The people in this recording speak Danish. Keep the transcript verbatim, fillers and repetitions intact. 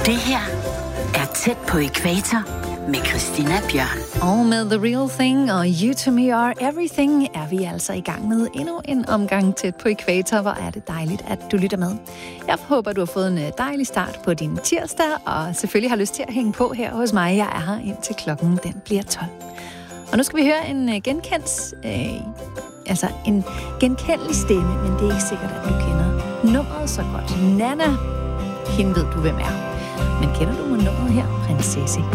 Det her er Tæt på ækvator med Christina Bjørn. Og med The Real Thing og You To Me Are Everything er vi altså i gang med endnu en omgang Tæt på ækvator. Hvor er det dejligt, at du lytter med. Jeg håber, du har fået en dejlig start på din tirsdag, og selvfølgelig har lyst til at hænge på her hos mig. Jeg er her indtil klokken den bliver tolv. Og nu skal vi høre en genkendt, øh, altså en genkendelig stemme, men det er ikke sikkert, at du kender nummeret så godt. Nana, hende ved du, hvem er. Men kender du nummeret her, prinsesse?